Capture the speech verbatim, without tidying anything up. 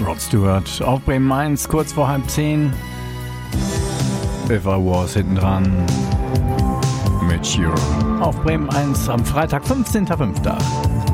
Rod Stewart auf Bremen eins, kurz vor halb zehn. If I Was hinten dran. Mit You auf Bremen eins am Freitag, fünfzehnter fünfter